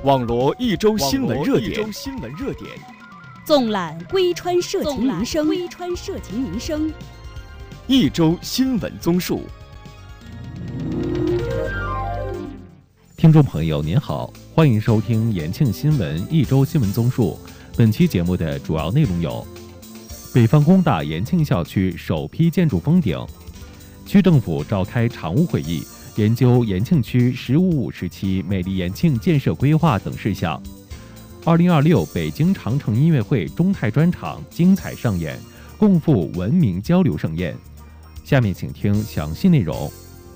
网罗一周新闻热点， 纵览归川社情民生， 一周新闻综述。 听众朋友您好，欢迎收听延庆新闻一周新闻综述。本期节目的主要内容有：北方工大延庆校区首批建筑封顶，区政府召开常务会议，研究延庆区“15+5”时期美丽延庆建设规划等事项。2026北京长城音乐会中泰专场精彩上演，共赴文明交流盛宴。下面请听详细内容。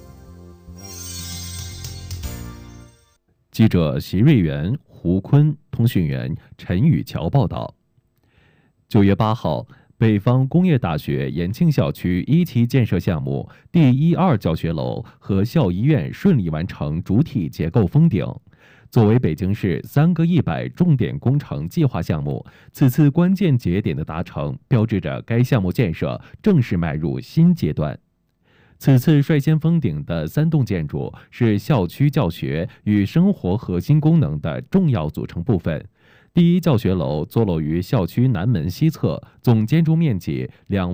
记者席瑞元、胡坤，通讯员陈宇桥报道。9月8号，北方工业大学延庆校区1期建设项目第1、2教学楼和校医院顺利完成主体结构封顶。作为北京市3个100重点工程计划项目，此次关键节点的达成，标志着该项目建设正式迈入新阶段。此次率先封顶的3栋建筑是校区教学与生活核心功能的重要组成部分。第1教学楼坐落于校区南门西侧，总建筑面积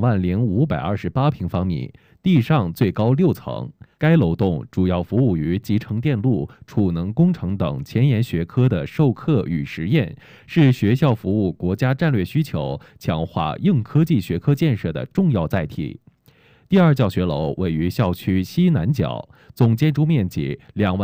20528平方米，地上最高6层。该楼栋主要服务于集成电路、储能工程等前沿学科的授课与实验，是学校服务国家战略需求、强化硬科技学科建设的重要载体。第2教学楼位于校区西南角，总建筑面积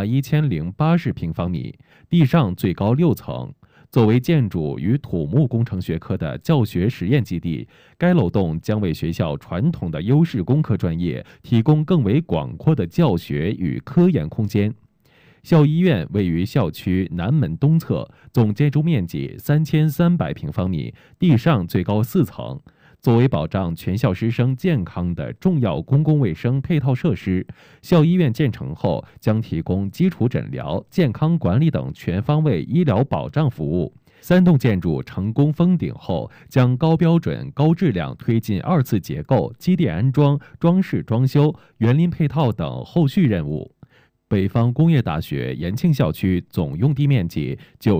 21080平方米，地上最高6层。作为建筑与土木工程学科的教学实验基地，该楼栋将为学校传统的优势工科专业提供更为广阔的教学与科研空间。校医院位于校区南门东侧，总建筑面积3300平方米，地上最高4层。作为保障全校师生健康的重要公共卫生配套设施，校医院建成后将提供基础诊疗、健康管理等全方位医疗保障服务。3栋建筑成功封顶后，将高标准、高质量推进2次结构、机电安装、装饰装修、园林配套等后续任务。北方工业大学延庆校区总用地面积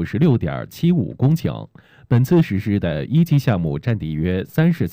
96.75公顷，本次实施的1期项目占地约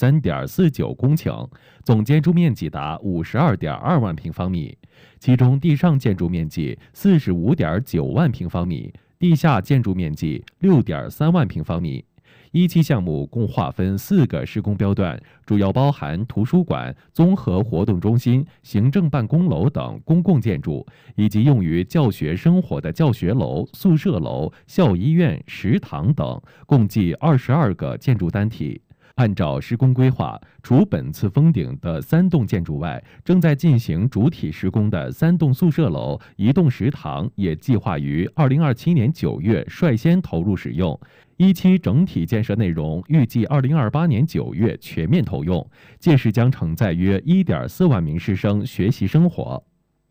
33.49公顷，总建筑面积达52.2万平方米，其中地上建筑面积45.9万平方米，地下建筑面积6.3万平方米。1期项目共划分4个施工标段，主要包含图书馆、综合活动中心、行政办公楼等公共建筑，以及用于教学生活的教学楼、宿舍楼、校医院、食堂等，共计22个建筑单体。按照施工规划，除本次封顶的3栋建筑外，正在进行主体施工的3栋宿舍楼、1栋食堂也计划于2027年9月率先投入使用。1期整体建设内容预计2028年9月全面投用，届时将承载约1.4万名师生学习生活。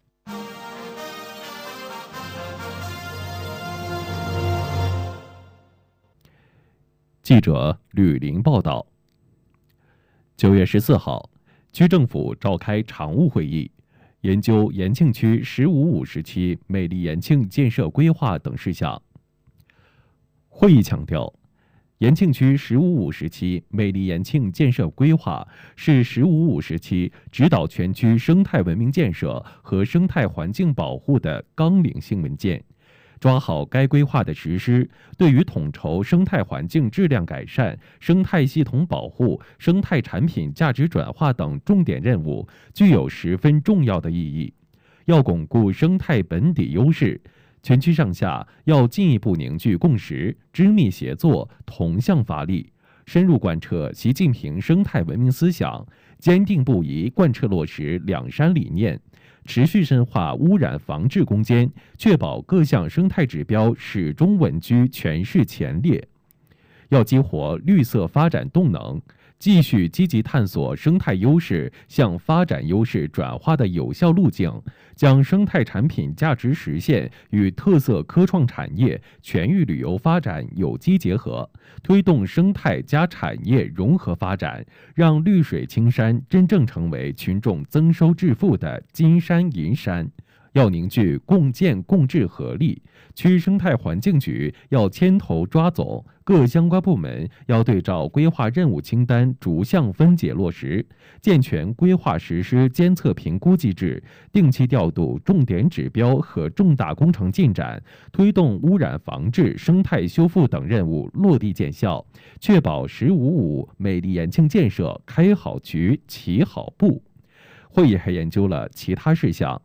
记者吕林报道。9月14号，区政府召开常务会议，研究延庆区“15+5”时期美丽延庆建设规划等事项。会议强调，延庆区“15+5”时期美丽延庆建设规划是“15+5”时期指导全区生态文明建设和生态环境保护的纲领性文件。抓好该规划的实施，对于统筹生态环境质量改善、生态系统保护、生态产品价值转化等重点任务具有十分重要的意义。要巩固生态本底优势，全区上下要进一步凝聚共识，织密协作，同向发力，深入贯彻习近平生态文明思想，坚定不移贯彻落实2山理念，持续深化污染防治攻坚，确保各项生态指标始终稳居全市前列。要激活绿色发展动能，继续积极探索生态优势向发展优势转化的有效路径，将生态产品价值实现与特色科创产业、全域旅游发展有机结合，推动生态加产业融合发展，让绿水青山真正成为群众增收致富的金山银山。 要凝聚共建共治合力，区生态环境局要牵头抓总，各相关部门要对照规划任务清单逐项分解落实，健全规划实施监测评估机制，定期调度重点指标和重大工程进展，推动污染防治、生态修复等任务落地见效，确保“15+5”美丽延庆建设开好局、起好步。会议还研究了其他事项。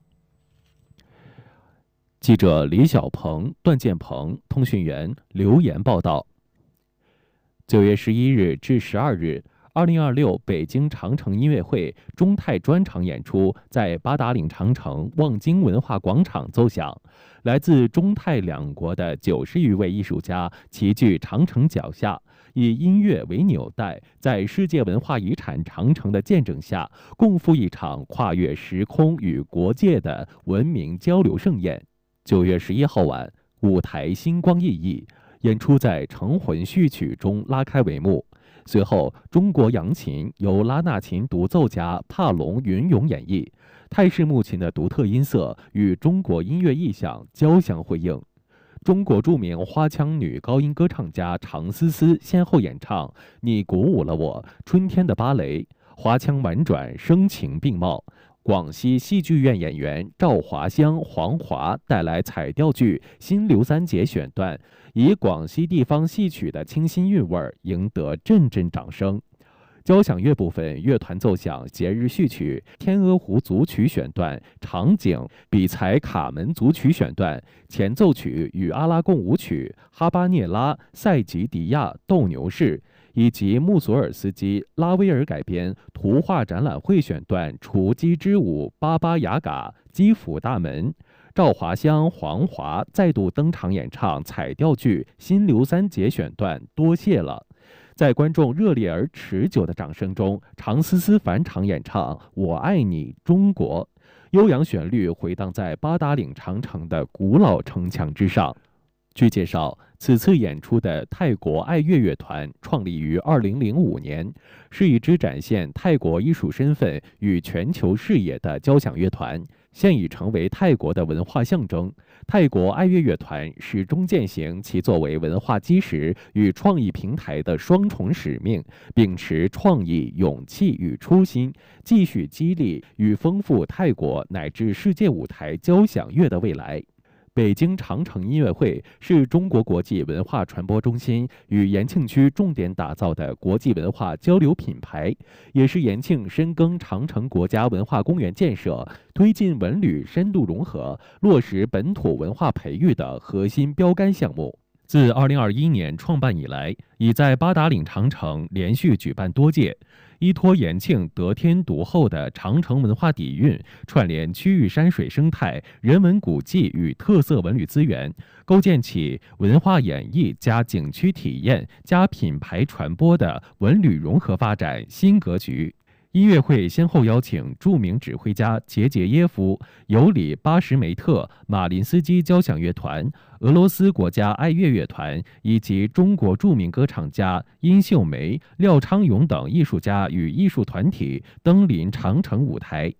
记者李小鹏、段建鹏，通讯员刘岩报道。9月11日至12日，2026北京长城音乐会中泰专场演出在八达岭长城望京文化广场奏响。来自中泰两国的90余位艺术家齐聚长城脚下，以音乐为纽带，在世界文化遗产长城的见证下，共赴一场跨越时空与国界的文明交流盛宴。9月11号晚，舞台星光熠熠，演出在《城魂序曲》中拉开帷幕。随后，中国扬琴由拉纳琴独奏家帕隆云勇演绎，泰式木琴的独特音色与中国音乐意象交相辉映。中国著名花腔女高音歌唱家常思思先后演唱《你鼓舞了我》《春天的芭蕾》，花腔婉转，声情并茂。广西戏剧院演员赵华香、黄华带来彩调剧《新刘三姐》选段，以广西地方戏曲的清新韵味赢得阵阵掌声。交响乐部分，乐团奏响节日序曲《天鹅湖组曲》选段、场景比才卡门组曲选段、前奏曲与阿拉贡舞曲、哈巴涅拉、塞吉迪亚斗牛士，以及穆索尔斯基、拉威尔改编图画展览会选段《雏鸡之舞》、巴巴雅嘎、基辅大门。赵华香、黄华再度登场演唱彩调剧《新刘三姐》选段，多谢了。在观众热烈而持久的掌声中，常思思返场演唱《我爱你中国》，悠扬旋律回荡在八达岭长城的古老城墙之上。据介绍，此次演出的泰国爱乐乐团创立于2005年，是一支展现泰国艺术身份与全球视野的交响乐团，现已成为泰国的文化象征。泰国爱乐乐团始终践行其作为文化基石与创意平台的双重使命，秉持创意、勇气与初心，继续激励与丰富泰国乃至世界舞台交响乐的未来。北京长城音乐会是中国国际文化传播中心与延庆区重点打造的国际文化交流品牌，也是延庆深耕长城国家文化公园建设、推进文旅深度融合、落实本土文化培育的核心标杆项目。自2021年创办以来，已在八达岭长城连续举办多届，依托延庆得天独厚的长城文化底蕴，串联区域山水生态、人文古迹与特色文旅资源，构建起文化演绎加景区体验加品牌传播的文旅融合发展新格局。音乐会先后邀请著名指挥家杰杰耶夫、尤里巴什梅特、马林斯基交响乐团、俄罗斯国家爱乐乐团以及中国著名歌唱家殷秀梅、廖昌永等艺术家与艺术团体登临长城舞台。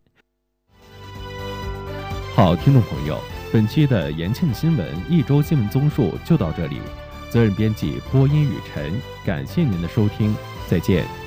好，听众朋友，本期的延庆新闻一周新闻综述就到这里。责任编辑播音雨晨，感谢您的收听，再见。